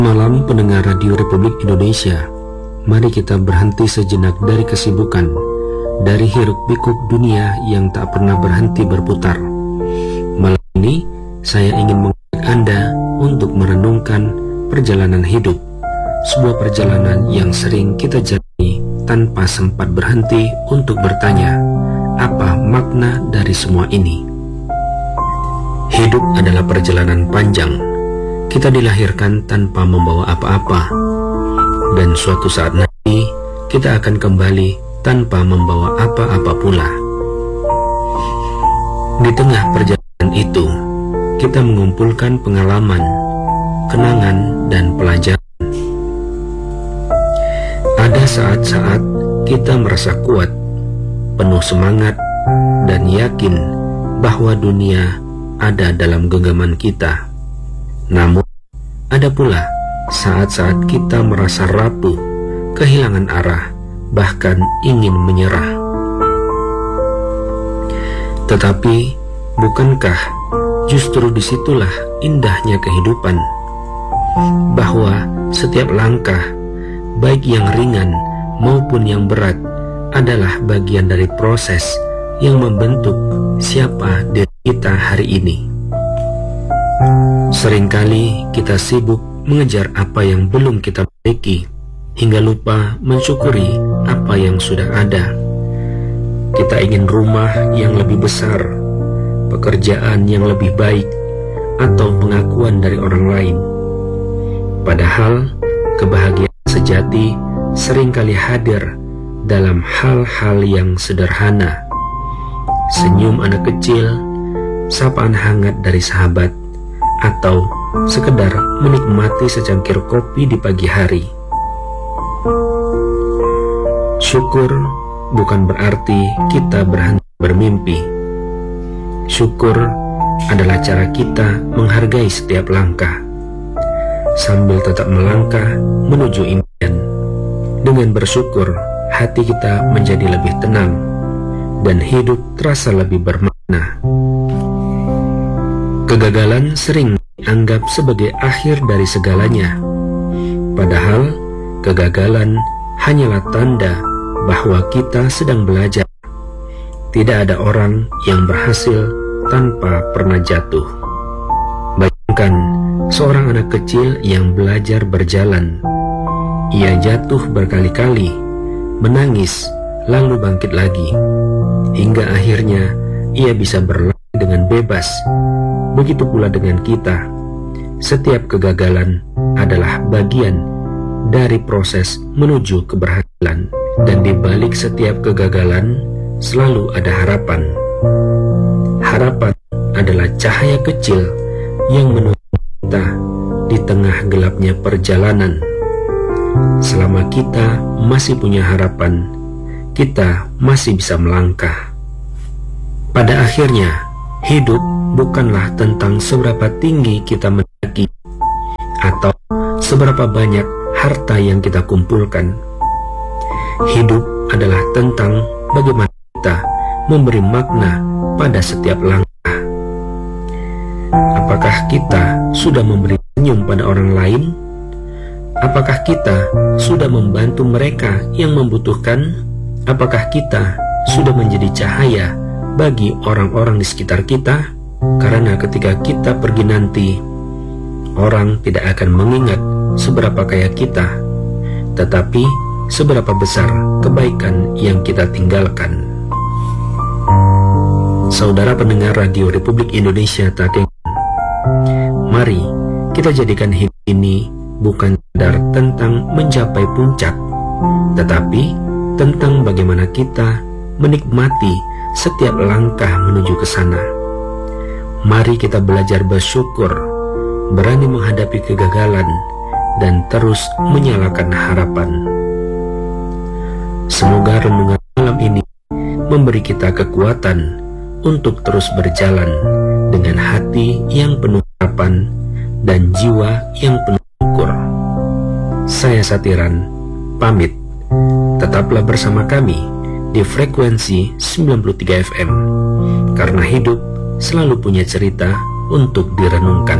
Malam pendengar Radio Republik Indonesia, mari kita berhenti sejenak dari kesibukan, dari hiruk-pikuk dunia yang tak pernah berhenti berputar. Malam ini, saya ingin mengajak Anda untuk merenungkan perjalanan hidup, sebuah perjalanan yang sering kita jalani tanpa sempat berhenti untuk bertanya, apa makna dari semua ini? Hidup adalah perjalanan panjang. Kita dilahirkan tanpa membawa apa-apa, dan suatu saat nanti kita akan kembali tanpa membawa apa-apa pula. Di tengah perjalanan itu, kita mengumpulkan pengalaman, kenangan, dan pelajaran. Ada saat-saat kita merasa kuat, penuh semangat, dan yakin bahwa dunia ada dalam genggaman kita. Namun, ada pula saat-saat kita merasa rapuh, kehilangan arah, bahkan ingin menyerah. Tetapi, bukankah justru disitulah indahnya kehidupan? Bahwa setiap langkah, baik yang ringan maupun yang berat, adalah bagian dari proses yang membentuk siapa diri kita hari ini. Seringkali kita sibuk mengejar apa yang belum kita miliki, hingga lupa mensyukuri apa yang sudah ada. Kita ingin rumah yang lebih besar, pekerjaan yang lebih baik, atau pengakuan dari orang lain. Padahal, kebahagiaan sejati seringkali hadir dalam hal-hal yang sederhana. Senyum anak kecil, sapaan hangat dari sahabat, atau sekedar menikmati secangkir kopi di pagi hari. Syukur bukan berarti kita berhenti bermimpi. Syukur adalah cara kita menghargai setiap langkah, sambil tetap melangkah menuju impian. Dengan bersyukur, hati kita menjadi lebih tenang, dan hidup terasa lebih bermakna. Kegagalan sering dianggap sebagai akhir dari segalanya. Padahal, kegagalan hanyalah tanda bahwa kita sedang belajar. Tidak ada orang yang berhasil tanpa pernah jatuh. Bayangkan seorang anak kecil yang belajar berjalan. Ia jatuh berkali-kali, menangis, lalu bangkit lagi, hingga akhirnya ia bisa berlari dengan bebas. Begitu pula dengan kita. Setiap kegagalan adalah bagian dari proses menuju keberhasilan, dan di balik setiap kegagalan selalu ada harapan. Harapan adalah cahaya kecil yang menuntun kita di tengah gelapnya perjalanan. Selama kita masih punya harapan, kita masih bisa melangkah. Pada akhirnya, hidup bukanlah tentang seberapa tinggi kita mendaki atau seberapa banyak harta yang kita kumpulkan. Hidup adalah tentang bagaimana kita memberi makna pada setiap langkah. Apakah kita sudah memberi senyum pada orang lain? Apakah kita sudah membantu mereka yang membutuhkan? Apakah kita sudah menjadi cahaya bagi orang-orang di sekitar kita? Karena ketika kita pergi nanti, orang tidak akan mengingat seberapa kaya kita, tetapi seberapa besar kebaikan yang kita tinggalkan. Saudara pendengar Radio Republik Indonesia Takengon, mari kita jadikan hidup ini bukan sekedar tentang mencapai puncak, tetapi tentang bagaimana kita menikmati setiap langkah menuju ke sana. Mari kita belajar bersyukur, berani menghadapi kegagalan, dan terus menyalakan harapan. Semoga renungan malam ini memberi kita kekuatan untuk terus berjalan dengan hati yang penuh harapan dan jiwa yang penuh syukur. Saya Satiran, pamit. Tetaplah bersama kami di frekuensi 93 FM, karena hidup selalu punya cerita untuk direnungkan.